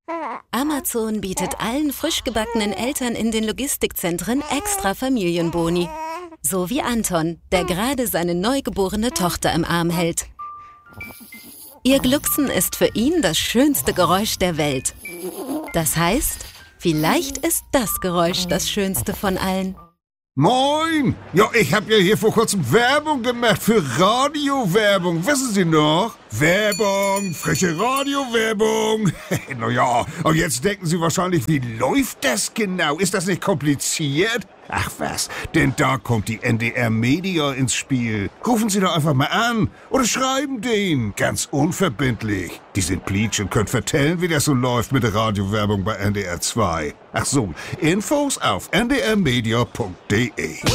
Amazon bietet allen frisch gebackenen Eltern in den Logistikzentren extra Familienboni. So wie Anton, der gerade seine neugeborene Tochter im Arm hält. Ihr Glucksen ist für ihn das schönste Geräusch der Welt. Das heißt, vielleicht ist das Geräusch das schönste von allen. Moin! Ja, ich habe ja hier vor kurzem Werbung gemacht für Radiowerbung. Wissen Sie noch? Werbung, frische Radiowerbung. Naja, und jetzt denken Sie wahrscheinlich, wie läuft das genau? Ist das nicht kompliziert? Ach was, denn da kommt die NDR Media ins Spiel. Rufen Sie doch einfach mal an oder schreiben denen, ganz unverbindlich. Die sind Pleatsch und können vertellen, wie das so läuft mit der Radiowerbung bei NDR 2. Ach so, Infos auf ndrmedia.de.